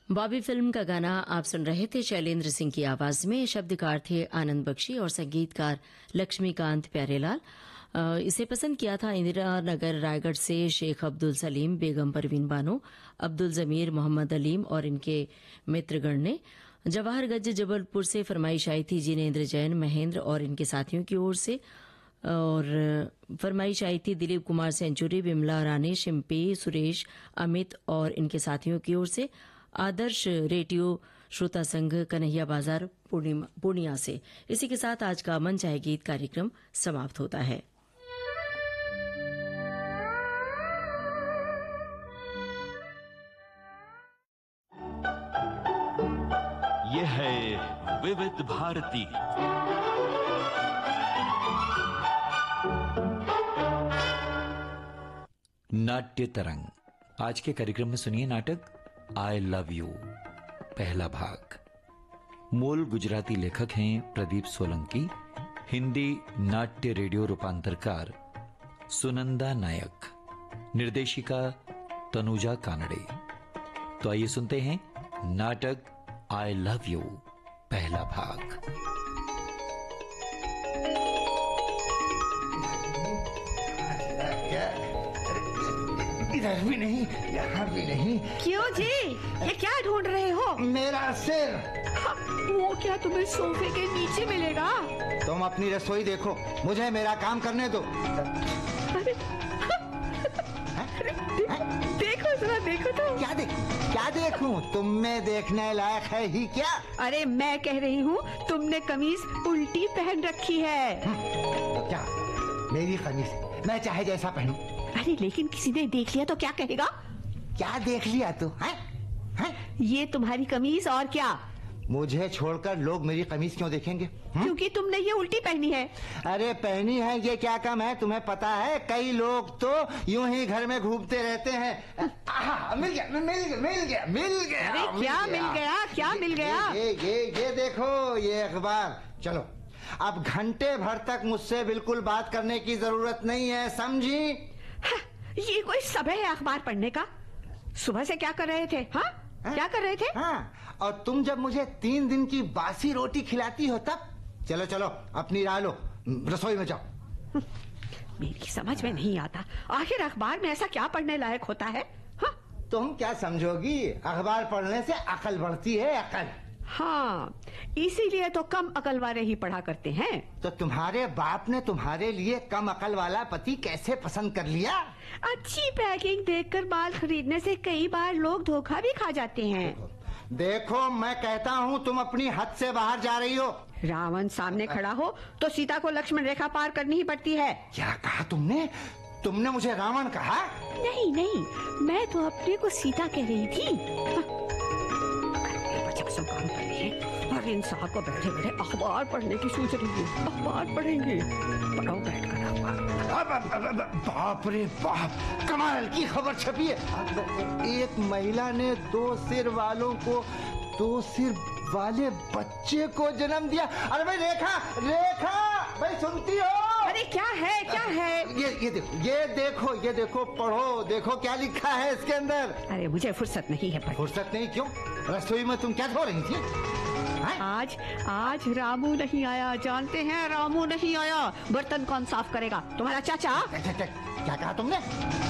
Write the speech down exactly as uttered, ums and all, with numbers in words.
Bobby film का गाना आप सुन रहे थे शैलेंद्र सिंह की आवाज में। शब्दकार थे आनंद बख्शी और संगीतकार लक्ष्मीकांत प्यारेलाल। इसे पसंद किया था इंदिरा नगर रायगढ़ से शेख अब्दुल सलीम, बेगम परवीन बानो, अब्दुल जमीर, मोहम्मद अलीम और इनके मित्रगण ने। जवाहरगंज जबलपुर से फरमाइश आई थी जिनेंद्र जैन, महेंद्र और इनके साथियों की ओर से। और फरमाइश आई थी दिलीप कुमार सेंचुरी, विमला रानी, शिम्पी, सुरेश, अमित और इनके साथियों की ओर से। आदर्श रेडियो श्रोता संघ, कन्हैया बाजार, पूर्णिया से। इसी के साथ आज का मन चाहे गीत कार्यक्रम समाप्त होता है। ये है विविध भारती। नाट्य तरंग। आज के कार्यक्रम में सुनिए नाटक आई लव यू पहला भाग। मूल गुजराती लेखक हैं प्रदीप सोलंकी, हिंदी नाट्य रेडियो रूपांतरकार सुनंदा नायक, निर्देशिका तनुजा कानड़े। तो आइए सुनते हैं नाटक आई लव यू पहला भाग। इधर भी नहीं, यहाँ भी नहीं। क्यों जी? ये क्या ढूंढ रहे हो? मेरा सिर। वो क्या तुम्हें सोफे के नीचे मिलेगा? तुम अपनी रसोई देखो, मुझे मेरा काम करने दो। अरे, अरे दे, देखो जरा, देखो तो। क्या देख क्या देखूं? तुम में देखने लायक है ही क्या? अरे मैं कह रही हूँ तुमने कमीज उल्टी पहन रखी है। तो क्या मेरी कमीज मैं चाहे जैसा पहनूं? अरे लेकिन किसी ने देख लिया तो क्या कहेगा? क्या देख लिया तू? हैं? हैं? ये तुम्हारी कमीज और क्या? मुझे छोड़कर लोग मेरी कमीज क्यों देखेंगे? हुँ? क्योंकि तुमने ये उल्टी पहनी है। अरे पहनी है ये क्या कम है? तुम्हें पता है कई लोग तो यूं ही घर में घूमते रहते हैं। आहा, मिल गया मिल गया मिल गया मिल गया। अरे मिल क्या गया। मिल गया? क्या मिल गया? ये ये ये देखो ये अखबार। चलो अब घंटे भर तक मुझसे बिल्कुल बात करने की जरूरत नहीं है, समझी? ये कोई समय है अखबार पढ़ने का? सुबह से क्या कर रहे थे? हाँ हा? क्या कर रहे थे? हाँ, और तुम जब मुझे तीन दिन की बासी रोटी खिलाती हो तब। चलो चलो अपनी राह लो, रसोई में जाओ। मेरी समझ में नहीं आता, आखिर अखबार में ऐसा क्या पढ़ने लायक होता है? हाँ? तुम क्या समझोगी, अखबार पढ़ने से अकल बढ़ती है, अकल। हाँ, इसीलिए तो कम अकल वाले ही पढ़ा करते हैं। तो तुम्हारे बाप ने तुम्हारे लिए कम अकल वाला पति कैसे पसंद कर लिया? अच्छी पैकिंग देखकर बाल खरीदने से कई बार लोग धोखा भी खा जाते हैं। देखो मैं कहता हूँ तुम अपनी हद से बाहर जा रही हो। रावण सामने खड़ा हो तो सीता को लक्ष्मण रेखा पार करनी ही पड़ती है। क्या कहा तुमने? तुमने मुझे रावण कहा? नहीं नहीं, मैं तो अपने को सीता कह रही थी। काम कर रही है और इन साहब को बैठे बैठे अखबार पढ़ने की सोच रही है। अखबार पढ़ेंगे, पढ़ो बैठ कर अखबार। बाप रे बाप, कमाल की खबर छपी है। एक महिला ने दो सिर वालों को दो सिर वाले बच्चे को जन्म दिया। अरे भाई रेखा, रेखा भाई सुनती हो? अरे क्या है क्या है? ये ये देखो ये देखो ये देखो पढ़ो, देखो क्या लिखा है इसके अंदर। अरे मुझे फुर्सत नहीं है। फुर्सत नहीं? क्यों? रसोई में तुम क्या धो रही थी? है? आज आज रामू नहीं आया, जानते हैं? रामू नहीं आया। बर्तन कौन साफ करेगा? तुम्हारा चाचा। क्या कहा तुमने?